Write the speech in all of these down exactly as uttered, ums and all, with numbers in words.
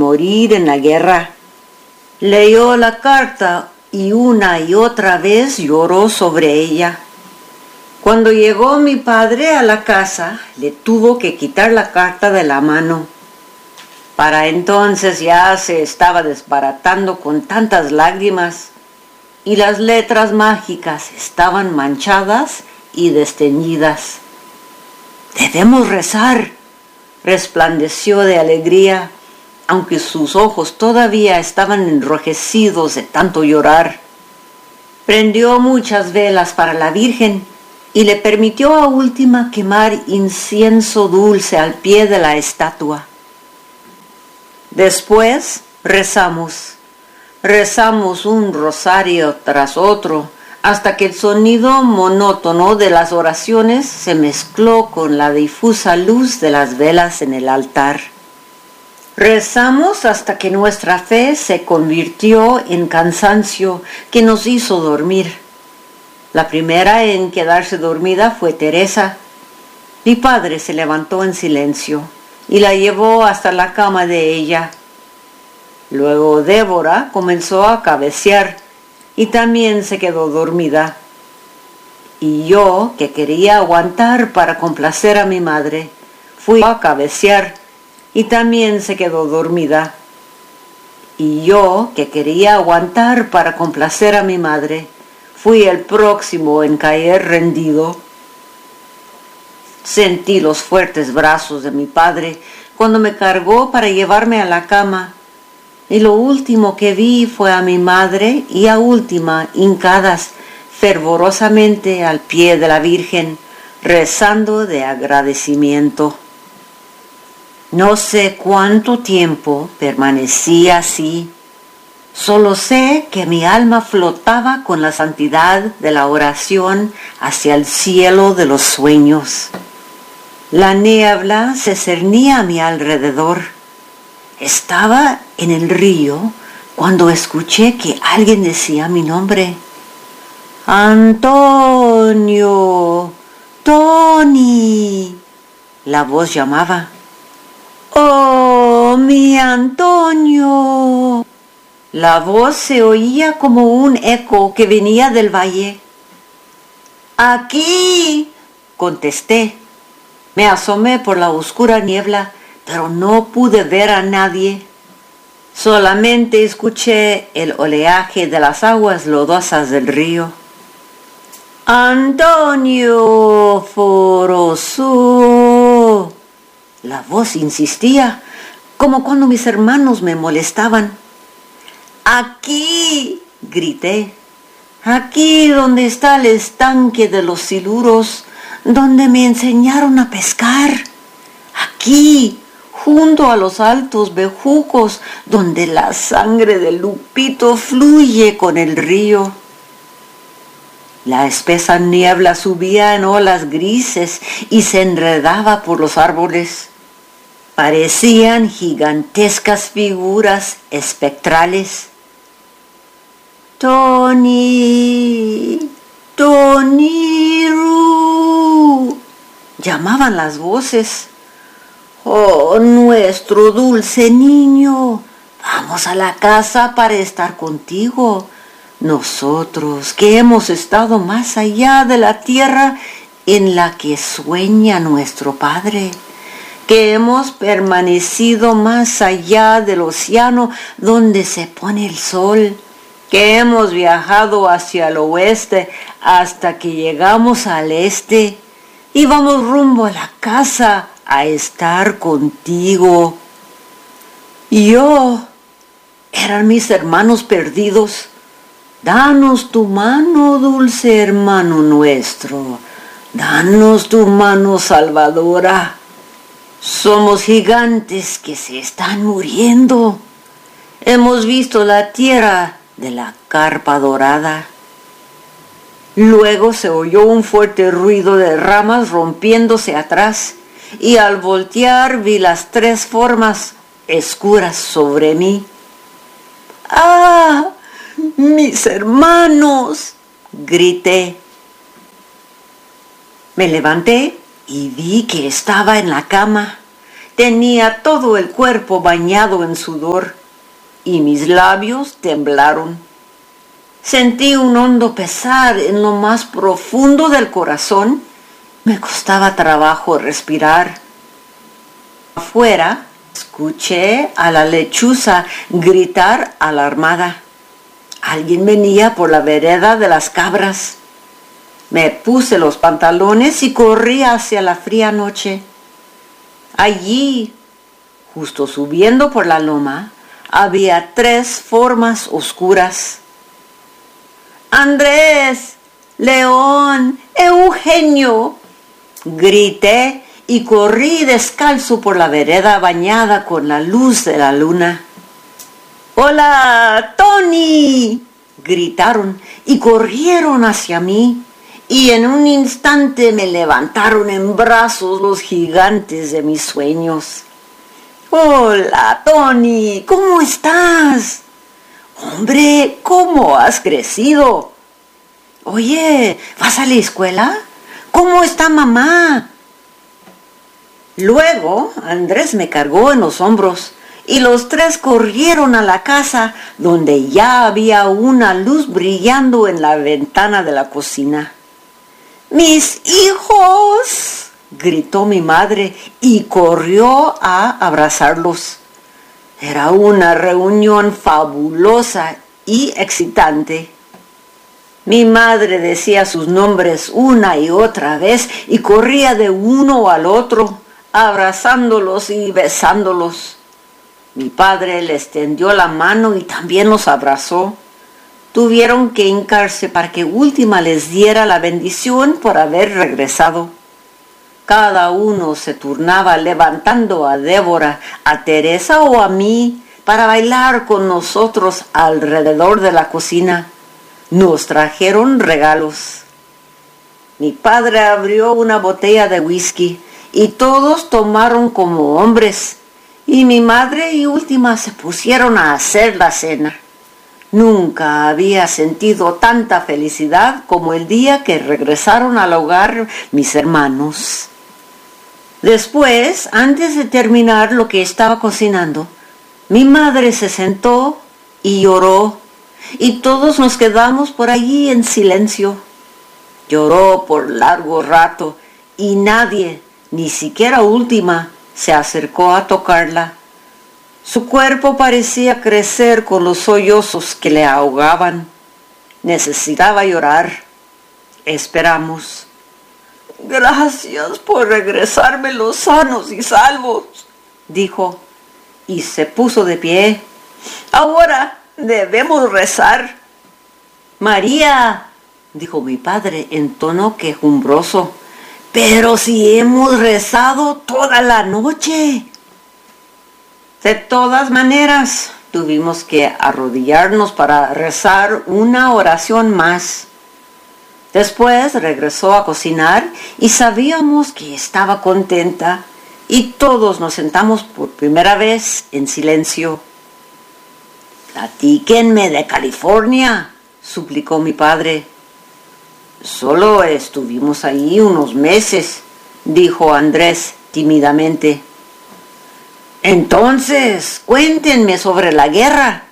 morir en la guerra. Leyó la carta y una y otra vez lloró sobre ella. Cuando llegó mi padre a la casa, le tuvo que quitar la carta de la mano. Para entonces ya se estaba desbaratando con tantas lágrimas y las letras mágicas estaban manchadas y desteñidas. «Debemos rezar», resplandeció de alegría, aunque sus ojos todavía estaban enrojecidos de tanto llorar. Prendió muchas velas para la Virgen y le permitió a última quemar incienso dulce al pie de la estatua. Después rezamos, rezamos un rosario tras otro, hasta que el sonido monótono de las oraciones se mezcló con la difusa luz de las velas en el altar. Rezamos hasta que nuestra fe se convirtió en cansancio que nos hizo dormir. La primera en quedarse dormida fue Teresa. Mi padre se levantó en silencio y la llevó hasta la cama de ella. Luego Débora comenzó a cabecear y también se quedó dormida. Y yo, que quería aguantar para complacer a mi madre, fui a cabecear y también se quedó dormida. Y yo, que quería aguantar para complacer a mi madre, fui el próximo en caer rendido. Sentí los fuertes brazos de mi padre cuando me cargó para llevarme a la cama, y lo último que vi fue a mi madre y a Última hincadas fervorosamente al pie de la Virgen, rezando de agradecimiento. No sé cuánto tiempo permanecí así. Solo sé que mi alma flotaba con la santidad de la oración hacia el cielo de los sueños. La niebla se cernía a mi alrededor. Estaba en el río cuando escuché que alguien decía mi nombre. «Antonio, Tony», la voz llamaba. «Oh, mi Antonio». La voz se oía como un eco que venía del valle. «Aquí», contesté. Me asomé por la oscura niebla, pero no pude ver a nadie. Solamente escuché el oleaje de las aguas lodosas del río. «Antonio Foroso». La voz insistía, como cuando mis hermanos me molestaban. «Aquí», grité, «aquí donde está el estanque de los siluros, donde me enseñaron a pescar. Aquí, junto a los altos bejucos, donde la sangre de Lupito fluye con el río». La espesa niebla subía en olas grises y se enredaba por los árboles. Parecían gigantescas figuras espectrales. «Tony, Toniru», llamaban las voces. «Oh, nuestro dulce niño, vamos a la casa para estar contigo. Nosotros que hemos estado más allá de la tierra en la que sueña nuestro Padre, que hemos permanecido más allá del océano donde se pone el sol, que hemos viajado hacia el oeste hasta que llegamos al este y vamos rumbo a la casa a estar contigo». Y yo, eran mis hermanos perdidos. «Danos tu mano, dulce hermano nuestro, danos tu mano salvadora. Somos gigantes que se están muriendo. Hemos visto la tierra de la carpa dorada». Luego se oyó un fuerte ruido de ramas rompiéndose atrás, y al voltear vi las tres formas escuras sobre mí. «¡Ah! ¡Mis hermanos!», grité. Me levanté y vi que estaba en la cama, Tenía todo el cuerpo bañado en sudor y mis labios temblaron. Sentí un hondo pesar en lo más profundo del corazón. Me costaba trabajo respirar. Afuera, escuché a la lechuza gritar alarmada. Alguien venía por la vereda de las cabras. Me puse los pantalones y corrí hacia la fría noche. Allí, justo subiendo por la loma, había tres formas oscuras. ¡Andrés! ¡León! ¡Eugenio! Grité y corrí descalzo por la vereda bañada con la luz de la luna. ¡Hola, Tony! Gritaron y corrieron hacia mí, y en un instante me levantaron en brazos los gigantes de mis sueños. ¡Hola, Tony! ¿Cómo estás? Hombre, ¿cómo has crecido? Oye, ¿vas a la escuela? ¿Cómo está mamá? Luego Andrés me cargó en los hombros y los tres corrieron a la casa, donde ya había una luz brillando en la ventana de la cocina. ¡Mis hijos!, gritó mi madre y corrió a abrazarlos. Era una reunión fabulosa y excitante. Mi madre decía sus nombres una y otra vez y corría de uno al otro, abrazándolos y besándolos. Mi padre les tendió la mano y también los abrazó. Tuvieron que hincarse para que Última les diera la bendición por haber regresado. Cada uno se turnaba levantando a Débora, a Teresa o a mí para bailar con nosotros alrededor de la cocina. Nos trajeron regalos. Mi padre abrió una botella de whisky y todos tomaron como hombres, y mi madre y Última se pusieron a hacer la cena. Nunca había sentido tanta felicidad como el día que regresaron al hogar mis hermanos. Después, antes de terminar lo que estaba cocinando, mi madre se sentó y lloró, y todos nos quedamos por allí en silencio. Lloró por largo rato y nadie, ni siquiera Última, se acercó a tocarla. Su cuerpo parecía crecer con los sollozos que le ahogaban. Necesitaba llorar. Esperamos. Gracias por regresármelos sanos y salvos, dijo, y se puso de pie. Ahora debemos rezar. María, dijo mi padre en tono quejumbroso, pero si hemos rezado toda la noche. De todas maneras, tuvimos que arrodillarnos para rezar una oración más. Después regresó a cocinar y sabíamos que estaba contenta, y todos nos sentamos por primera vez en silencio. Platíquenme de California, suplicó mi padre. Solo estuvimos ahí unos meses, dijo Andrés tímidamente. Entonces, cuéntenme sobre la guerra.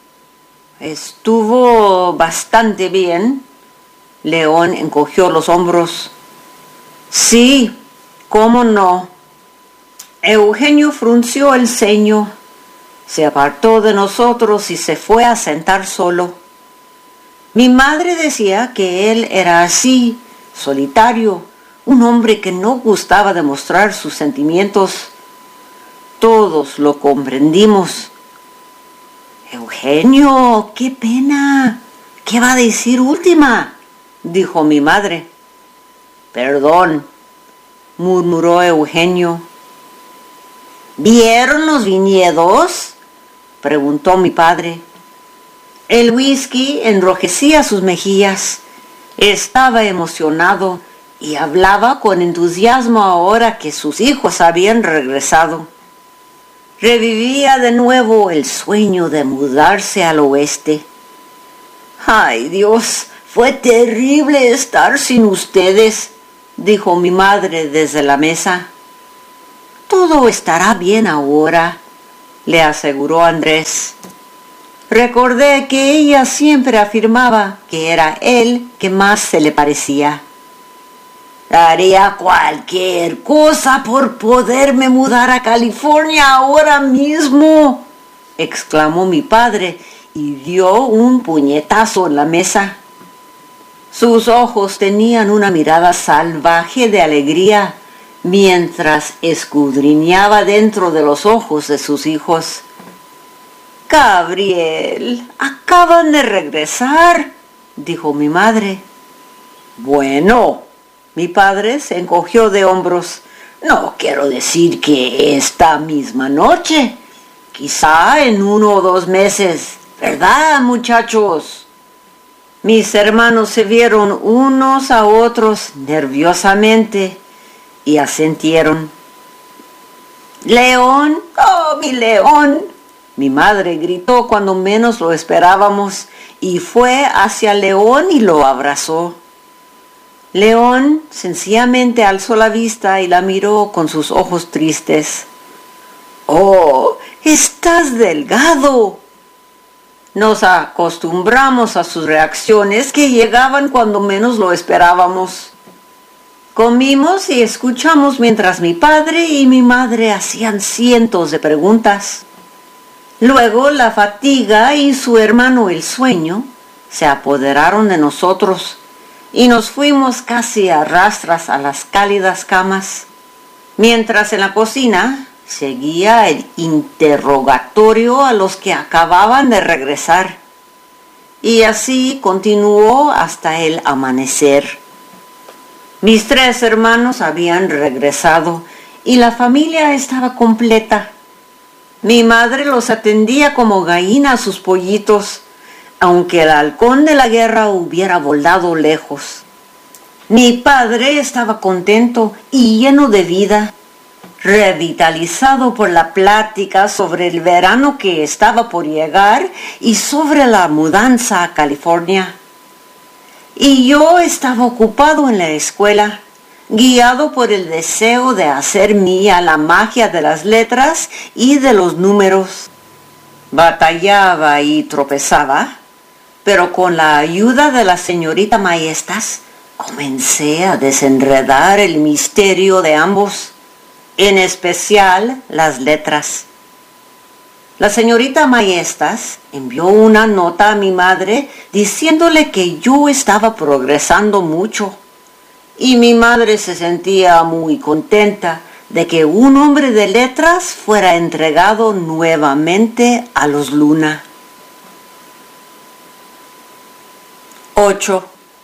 Estuvo bastante bien. León encogió los hombros. Sí, cómo no. Eugenio frunció el ceño, se apartó de nosotros y se fue a sentar solo. Mi madre decía que él era así, solitario, un hombre que no gustaba demostrar sus sentimientos. Todos lo comprendimos. Eugenio, qué pena. ¿Qué va a decir Última?, dijo mi madre. Perdón, murmuró Eugenio. ¿Vieron los viñedos?, preguntó mi padre. El whisky enrojecía sus mejillas. Estaba emocionado y hablaba con entusiasmo ahora que sus hijos habían regresado. Revivía de nuevo el sueño de mudarse al oeste. ¡Ay, Dios! Fue terrible estar sin ustedes, dijo mi madre desde la mesa. Todo estará bien ahora, le aseguró Andrés. Recordé que ella siempre afirmaba que era él que más se le parecía. Haría cualquier cosa por poderme mudar a California ahora mismo, exclamó mi padre y dio un puñetazo en la mesa. Sus ojos tenían una mirada salvaje de alegría mientras escudriñaba dentro de los ojos de sus hijos. Gabriel, acaban de regresar, dijo mi madre. Bueno, mi padre se encogió de hombros. No quiero decir que esta misma noche, quizá en uno o dos meses, ¿verdad, muchachos? Mis hermanos se vieron unos a otros nerviosamente y asintieron. ¡León! ¡Oh, mi León! Mi madre gritó cuando menos lo esperábamos y fue hacia León y lo abrazó. León sencillamente alzó la vista y la miró con sus ojos tristes. ¡Oh, estás delgado! Nos acostumbramos a sus reacciones que llegaban cuando menos lo esperábamos. Comimos y escuchamos mientras mi padre y mi madre hacían cientos de preguntas. Luego la fatiga y su hermano el sueño se apoderaron de nosotros y nos fuimos casi a rastras a las cálidas camas, mientras en la cocina seguía el interrogatorio a los que acababan de regresar. Y así continuó hasta el amanecer. Mis tres hermanos habían regresado y la familia estaba completa. Mi madre los atendía como gallina a sus pollitos, aunque el halcón de la guerra hubiera volado lejos. Mi padre estaba contento y lleno de vida, revitalizado por la plática sobre el verano que estaba por llegar y sobre la mudanza a California. Y yo estaba ocupado en la escuela, guiado por el deseo de hacer mía la magia de las letras y de los números. Batallaba y tropezaba, pero con la ayuda de la señorita Maestas comencé a desenredar el misterio de ambos, en especial las letras. La señorita Maestas envió una nota a mi madre diciéndole que yo estaba progresando mucho, y mi madre se sentía muy contenta de que un hombre de letras fuera entregado nuevamente a los Luna. ocho.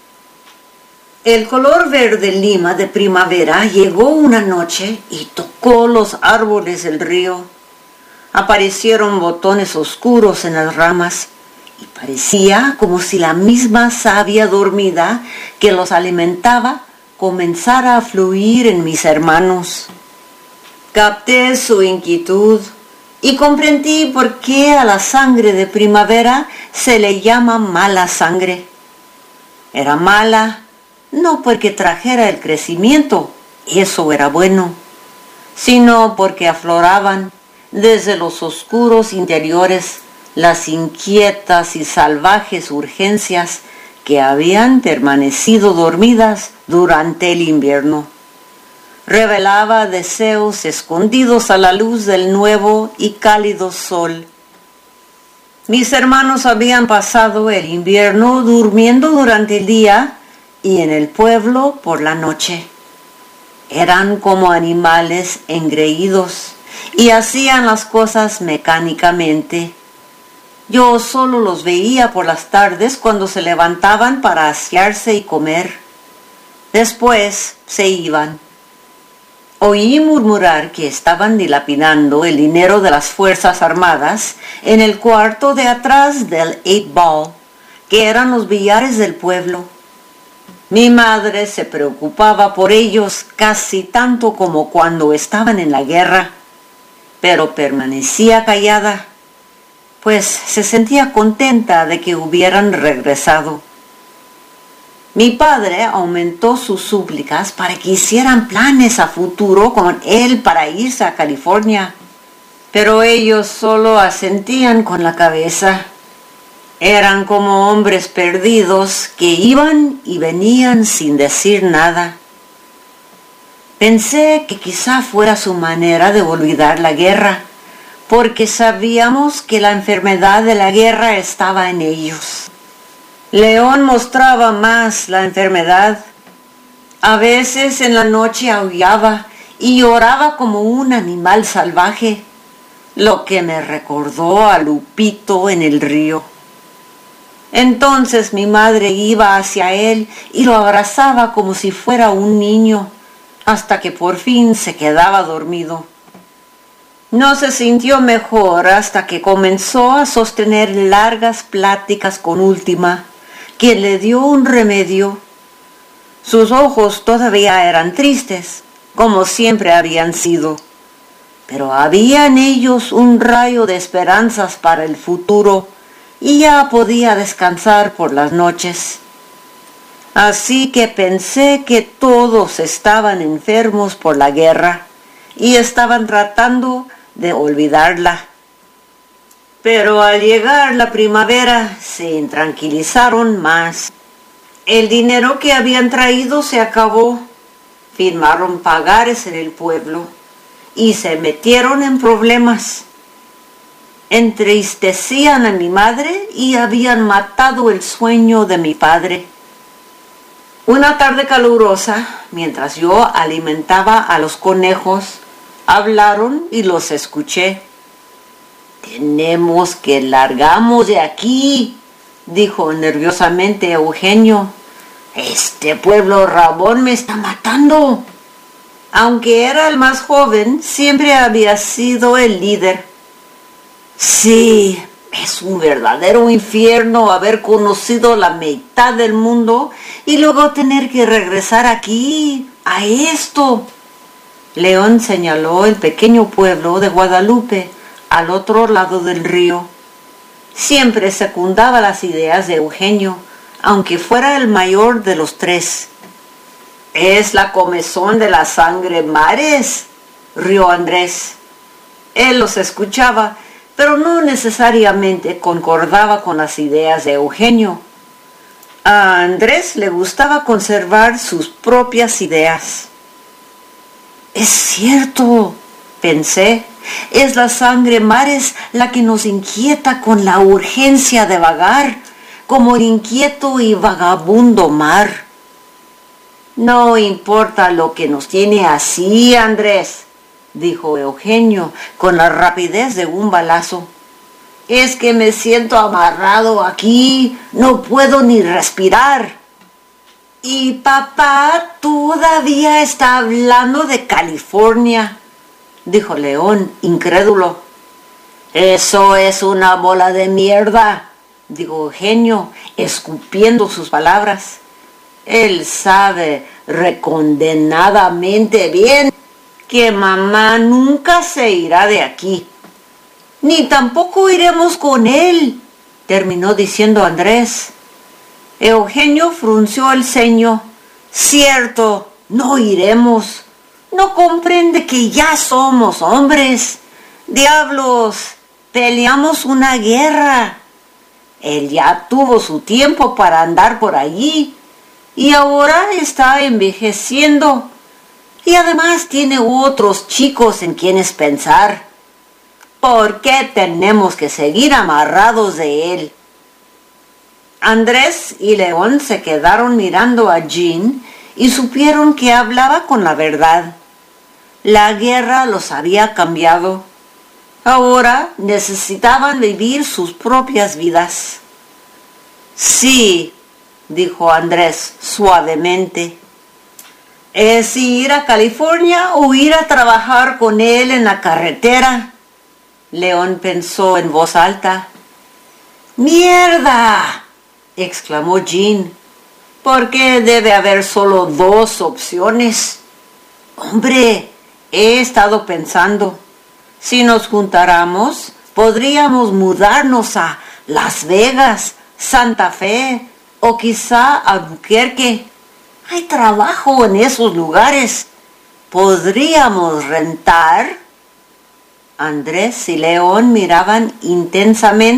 El color verde lima de primavera llegó una noche y tocó los árboles del río. Aparecieron botones oscuros en las ramas y parecía como si la misma savia dormida que los alimentaba comenzara a fluir en mis hermanos. Capté su inquietud y comprendí por qué a la sangre de primavera se le llama mala sangre. Era mala no porque trajera el crecimiento, eso era bueno, sino porque afloraban desde los oscuros interiores las inquietas y salvajes urgencias que habían permanecido dormidas durante el invierno. Revelaba deseos escondidos a la luz del nuevo y cálido sol. Mis hermanos habían pasado el invierno durmiendo durante el día y en el pueblo por la noche. Eran como animales engreídos y hacían las cosas mecánicamente. Yo solo los veía por las tardes cuando se levantaban para asearse y comer. Después se iban. Oí murmurar que estaban dilapidando el dinero de las Fuerzas Armadas en el cuarto de atrás del Eight Ball, que eran los billares del pueblo. Mi madre se preocupaba por ellos casi tanto como cuando estaban en la guerra, pero permanecía callada, pues se sentía contenta de que hubieran regresado. Mi padre aumentó sus súplicas para que hicieran planes a futuro con él para irse a California, pero ellos solo asentían con la cabeza. Eran como hombres perdidos que iban y venían sin decir nada. Pensé que quizá fuera su manera de olvidar la guerra, porque sabíamos que la enfermedad de la guerra estaba en ellos. León mostraba más la enfermedad. A veces en la noche aullaba y lloraba como un animal salvaje, lo que me recordó a Lupito en el río. Entonces mi madre iba hacia él y lo abrazaba como si fuera un niño, hasta que por fin se quedaba dormido. No se sintió mejor hasta que comenzó a sostener largas pláticas con Última, quien le dio un remedio. Sus ojos todavía eran tristes, como siempre habían sido, pero había en ellos un rayo de esperanzas para el futuro y ya podía descansar por las noches. Así que pensé que todos estaban enfermos por la guerra y estaban tratando de olvidarla. Pero al llegar la primavera se intranquilizaron más. El dinero que habían traído se acabó. Firmaron pagares en el pueblo y se metieron en problemas. Entristecían a mi madre y habían matado el sueño de mi padre. Una tarde calurosa, mientras yo alimentaba a los conejos, hablaron y los escuché. «Tenemos que largamos de aquí», dijo nerviosamente Eugenio. «Este pueblo rabón me está matando». Aunque era el más joven, siempre había sido el líder. «Sí, es un verdadero infierno haber conocido la mitad del mundo y luego tener que regresar aquí, a esto». León señaló el pequeño pueblo de Guadalupe, al otro lado del río. Siempre secundaba las ideas de Eugenio, aunque fuera el mayor de los tres. «Es la comezón de la sangre mares», rió Andrés. Él los escuchaba, pero no necesariamente concordaba con las ideas de Eugenio. A Andrés le gustaba conservar sus propias ideas. «Es cierto», pensé, «es la sangre mares la que nos inquieta con la urgencia de vagar, como el inquieto y vagabundo mar». «No importa lo que nos tiene así, Andrés», dijo Eugenio con la rapidez de un balazo. «Es que me siento amarrado aquí, no puedo ni respirar». «Y papá todavía está hablando de California», dijo León, incrédulo. «Eso es una bola de mierda», dijo Eugenio, escupiendo sus palabras. «Él sabe recondenadamente bien que mamá nunca se irá de aquí. Ni tampoco iremos con él», terminó diciendo Andrés. Eugenio frunció el ceño. «Cierto, no iremos. No comprende que ya somos hombres. Diablos, peleamos una guerra. Él ya tuvo su tiempo para andar por allí y ahora está envejeciendo. Y además tiene otros chicos en quienes pensar. ¿Por qué tenemos que seguir amarrados de él?» Andrés y León se quedaron mirando a Jean y supieron que hablaba con la verdad. La guerra los había cambiado. Ahora necesitaban vivir sus propias vidas. «Sí», dijo Andrés suavemente. «¿Es ir a California o ir a trabajar con él en la carretera?», León pensó en voz alta. «¡Mierda!», exclamó Jean. «¿Por qué debe haber solo dos opciones?». «Hombre, he estado pensando. Si nos juntáramos, podríamos mudarnos a Las Vegas, Santa Fe, O quizá Albuquerque. Hay trabajo en esos lugares. ¿Podríamos rentar? Andrés y León miraban intensamente